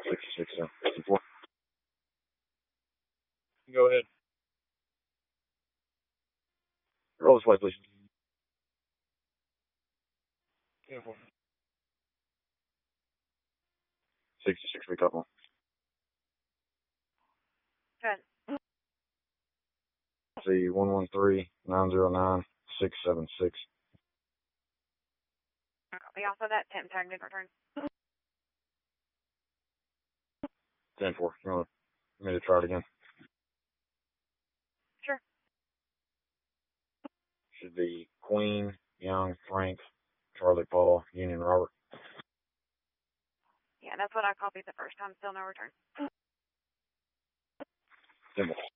66, 54. Go ahead. Roll this way, please. Uniform. 66, recap one. Good. See 113-909-676. We also that temp tag didn't return. 10-4. You want me to try it again? Sure. Should be Queen, Young, Frank, Charlie, Paul, Union, Robert. Yeah, that's what I copied the first time. Still no return. 10-4.